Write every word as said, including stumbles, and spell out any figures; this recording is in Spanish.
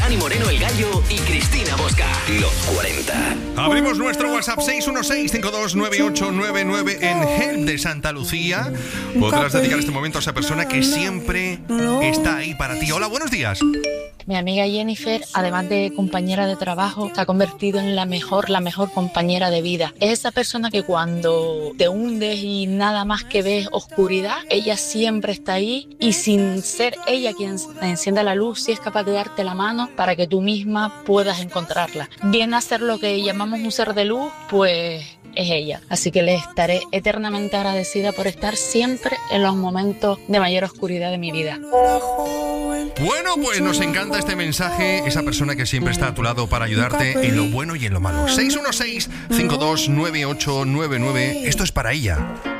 Dani Moreno, El Gallo y Cristina Bosca. Los cuarenta. Abrimos nuestro WhatsApp seis uno seis, cinco dos nueve ocho nueve nueve en Help de Santa Lucía. Podrás dedicar este momento a esa persona que siempre está ahí para ti. Hola, buenos días. Mi amiga Jennifer, además de compañera de trabajo, se ha convertido en la mejor, la mejor compañera de vida. Es esa persona que cuando te hundes y nada más que ves oscuridad, ella siempre está ahí y sin ser ella quien encienda la luz, sí es capaz de darte la mano para que tú misma puedas encontrarla. Viene a ser lo que llamamos un ser de luz, pues es ella. Así que le estaré eternamente agradecida por estar siempre en los momentos de mayor oscuridad de mi vida. Bueno, pues nos encanta este mensaje, esa persona que siempre está a tu lado para ayudarte en lo bueno y en lo malo. seis uno seis, cinco dos nueve ocho nueve nueve, esto es para ella.